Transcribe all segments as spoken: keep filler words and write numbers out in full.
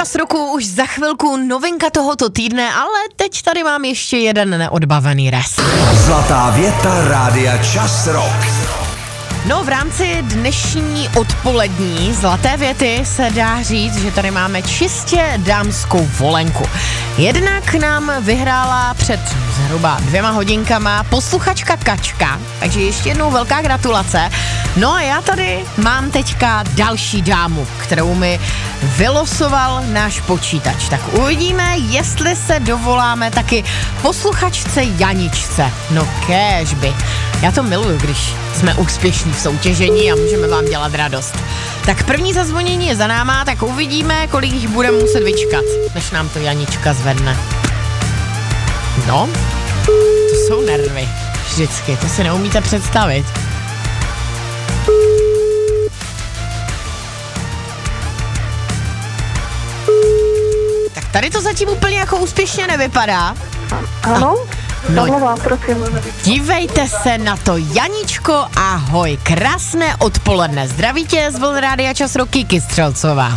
Čas roku už za chvilku, novinka tohoto týdne, ale teď tady mám ještě jeden neodbavený res. Zlatá věta Rádia Čas rok. No, v rámci dnešní odpolední zlaté věty se dá říct, že tady máme čistě dámskou volenku. Jednak nám vyhrála před zhruba dvěma hodinkama posluchačka Kačka, takže ještě jednou velká gratulace. No a já tady mám teďka další dámu, kterou mi vylosoval náš počítač. Tak uvidíme, jestli se dovoláme taky posluchačce Janičce. No kéžby. Já to miluju, když jsme úspěšní v soutěžení a můžeme vám dělat radost. Tak první zazvonění je za náma, tak uvidíme, kolik jich budeme muset vyčkat, než nám to Janička zvedne. No, to jsou nervy. Vždycky, to si neumíte představit. Tak tady to zatím úplně jako úspěšně nevypadá. Ano? No, Domluvá, prosím. dívejte se na to. Janičko, ahoj, krásné odpoledne. Zdraví tě z Vln Rádia Čas rok Kiki Střelcová.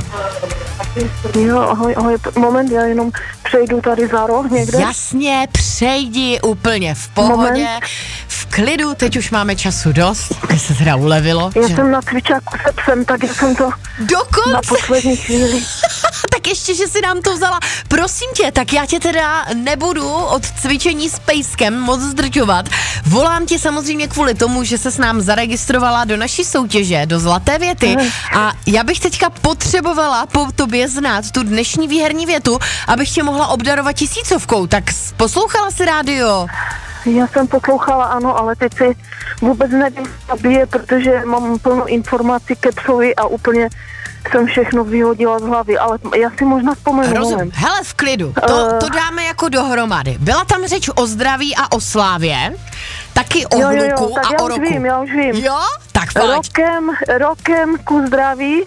Jo, ahoj, ahoj, moment, já jenom přejdu tady za roh někde. Jasně, přejdi úplně v pohodě, Moment. v klidu, teď už máme času dost, aby se teda ulevilo. Já že? jsem na cvičáku se psem, tak já jsem to na Dokonce, poslední chvíli. tak ještě, že si nám to vzala. Prosím tě, tak já tě teda nebudu od cvičení s pejskem moc zdržovat. Volám tě samozřejmě kvůli tomu, že se s nám zaregistrovala do naší soutěže, do Zlaté věty a já bych teďka potřebovala po tobě znát tu dnešní výherní větu, abych tě mohla obdarovat tisícovkou. Tak poslouchala jsi rádio? Já jsem poslouchala, ano, ale teď si vůbec nevím, zabije, protože mám plno informací ke psovi a úplně jsem všechno vyhodila z hlavy, ale já si možná vzpomenu. Rozum. moment. Hele, v klidu, to, to dáme jako dohromady. Byla tam řeč o zdraví a o slávě, taky o Jo, jo, jo, hluku tak a já o už roku. vím, já už vím. Jo? Tak pojď. Rokem, rokem ku zdraví,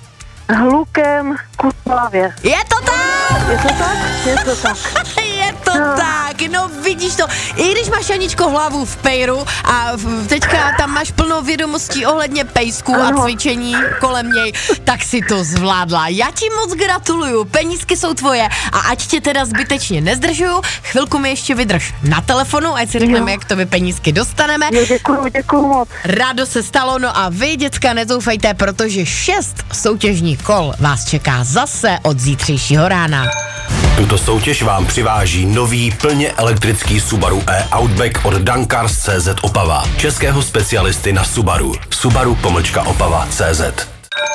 hlukem ku slávě. Je to tak! Je to tak? Je to tak. Je to No. tak, no vidíš to, i když máš, Janičko, hlavu v pejru a v- teďka tam máš plno vědomostí ohledně pejsků a Ano. cvičení kolem něj, tak si to zvládla. Já ti moc gratuluju, penízky jsou tvoje a ať tě teda zbytečně nezdržuju, chvilku mi ještě vydrž na telefonu, ať si řekneme, Jo. jak to vy penízky dostaneme. Jo, děkuju, děkuju moc. Rádo se stalo, no a vy, děcka, nezoufejte, protože šest soutěžních kol vás čeká zase od zítřejšího rána. Tuto soutěž vám přiváží nový plně elektrický Subaru e-Outback od Dankars tečka cé zet Opava. Českého specialisty na Subaru. Subaru pomlčka Opava tečka cé zet.